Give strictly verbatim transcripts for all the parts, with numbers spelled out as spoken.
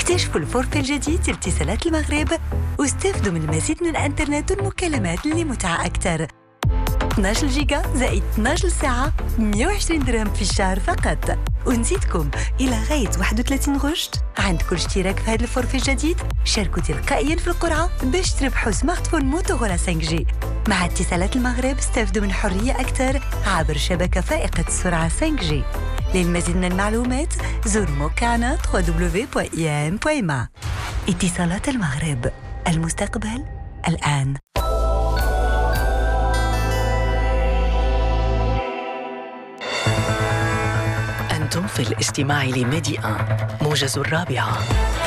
اكتشفوا الفورفي الجديد لاتصالات المغرب واستفدوا من المزيد من الانترنت والمكالمات لمتعة أكثر. اثنا عشر جيجا زائد اثنا عشر ساعة مئة وعشرين درهم في الشهر فقط، ونزيدكم إلى غاية واحد وثلاثين غشت. عند كل اشتراك في هذا الفورفي الجديد شاركوا تلقائيا في القرعة باش تربحوا سمارت فون موتورولا خمسة جي. مع اتصالات المغرب استفدوا من حرية أكثر عبر شبكة فائقة السرعة خمسة جي. للمزيد من المعلومات زور موقعنا دبليو دبليو دبليو دوت اي ام دوت ام. اتصالات المغرب، المستقبل الآن. أنتم في الاستماع لميديا موجز الرابعة.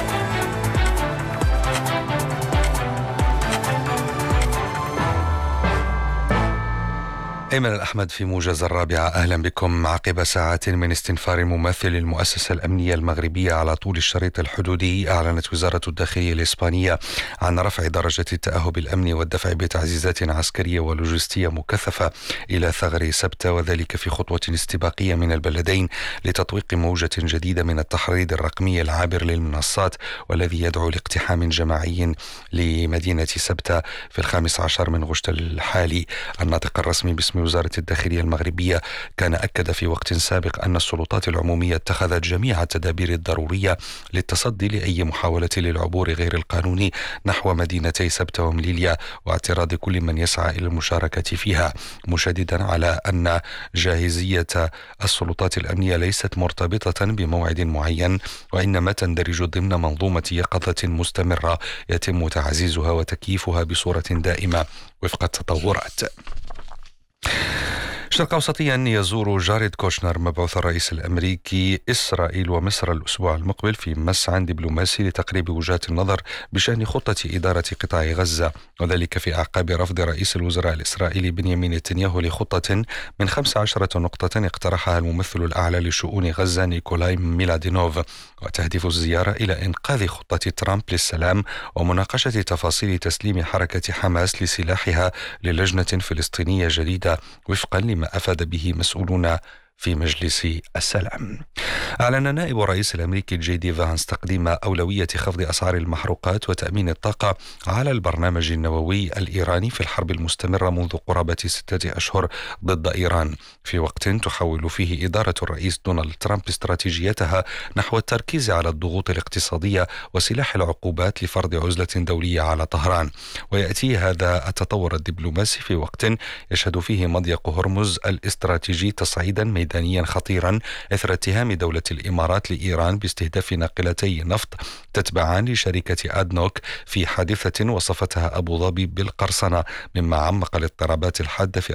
أيمن الأحمد في موجز الرابعة. أهلا بكم. عقب ساعات من استنفار ممثل المؤسسة الأمنية المغربية على طول الشريط الحدودي، أعلنت وزارة الداخلية الإسبانية عن رفع درجة التأهب الأمني والدفع بتعزيزات عسكرية ولوجستية مكثفة إلى ثغر سبتة، وذلك في خطوة استباقية من البلدين لتطويق موجة جديدة من التحريض الرقمي العابر للمنصات، والذي يدعو لاقتحام جماعي لمدينة سبتة في الخامس عشر من غشت الحالي. الناطق الرسمي باسم وزارة الداخلية المغربية كان أكد في وقت سابق أن السلطات العمومية اتخذت جميع التدابير الضرورية للتصدي لأي محاولة للعبور غير القانوني نحو مدينتي سبتة ومليليا، واعتراض كل من يسعى إلى المشاركة فيها، مشددا على أن جاهزية السلطات الأمنية ليست مرتبطة بموعد معين، وإنما تندرج ضمن منظومة يقظة مستمرة يتم تعزيزها وتكييفها بصورة دائمة وفق التطورات. شرق أوسطيا يزور جاريد كوشنر مبعوث الرئيس الأمريكي إسرائيل ومصر الأسبوع المقبل في مسعى دبلوماسي لتقريب وجهات النظر بشأن خطة إدارة قطاع غزة، وذلك في أعقاب رفض رئيس الوزراء الإسرائيلي بنيامين نتنياهو لخطة من خمس عشرة نقطة اقترحها الممثل الأعلى لشؤون غزة نيكولاي ميلادينوف، وتهدف الزيارة إلى إنقاذ خطة ترامب للسلام ومناقشة تفاصيل تسليم حركة حماس لسلاحها للجنة فلسطينية جديدة وفقا لما أفاد به مسؤولون في مجلس السلام. أعلن نائب الرئيس الأمريكي جي دي فانس تقديم أولوية خفض أسعار المحروقات وتأمين الطاقة على البرنامج النووي الإيراني في الحرب المستمرة منذ قرابة ستة أشهر ضد إيران، في وقت تحاول فيه إدارة الرئيس دونالد ترامب استراتيجيتها نحو التركيز على الضغوط الاقتصادية وسلاح العقوبات لفرض عزلة دولية على طهران. ويأتي هذا التطور الدبلوماسي في وقت يشهد فيه مضيق هرمز الاستراتيجي تصعيدا ميدانيا خطيرا إثر اتهام دولة الإمارات لإيران باستهداف ناقلتي نفط تتبعان لشركة أدنوك في حادثة وصفتها أبو ظبي بالقرصنة، مما عمق الاضطرابات الحادة في